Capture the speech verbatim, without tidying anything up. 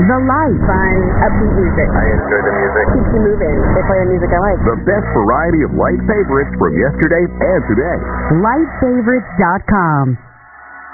The Light. Fun, upbeat music. I enjoy the music. Keeps you moving. They play the music I like. The best variety of Light favorites from yesterday and today. light favorites dot com.